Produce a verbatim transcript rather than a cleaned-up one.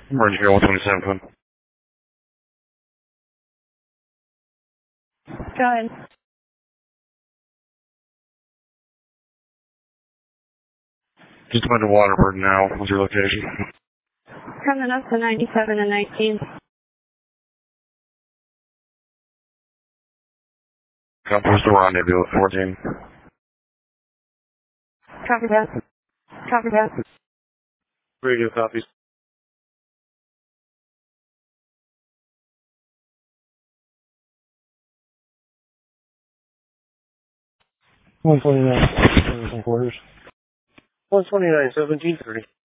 Emergency one twenty-seven. Go ahead. Just went to Waterford now. What's your location? Coming up to ninety-seven and nineteen. What's the rendezvous at fourteen? Copy that. Copy that. Radio copies. one twenty-nine, quarters. one twenty-nine, seventeen thirty.